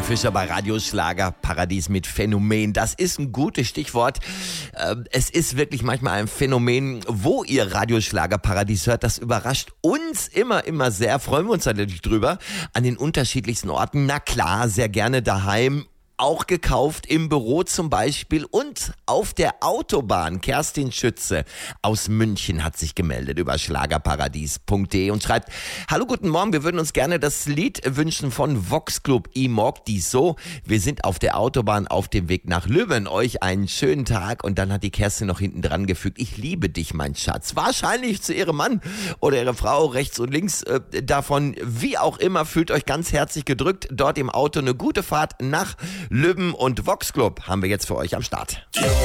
Fischer bei Radio Schlager Paradies mit Phänomen. Das ist ein gutes Stichwort. Es ist wirklich manchmal ein Phänomen, wo ihr Radio Schlager Paradies hört. Das überrascht uns immer sehr. Freuen wir uns natürlich drüber. An den unterschiedlichsten Orten. Na klar, sehr gerne daheim. Auch gekauft im Büro zum Beispiel und auf der Autobahn. Kerstin Schütze aus München hat sich gemeldet über schlagerparadies.de und schreibt: Hallo, guten Morgen, wir würden uns gerne das Lied wünschen von Vox Club Imog, die so. Wir sind auf der Autobahn auf dem Weg nach Lübben. Euch einen schönen Tag. Und dann hat die Kerstin noch hinten dran gefügt: Ich liebe dich, mein Schatz. Wahrscheinlich zu ihrem Mann oder ihrer Frau rechts und links davon. Wie auch immer, fühlt euch ganz herzlich gedrückt. Dort im Auto eine gute Fahrt nach Lübben und Vox Club haben wir jetzt für euch am Start.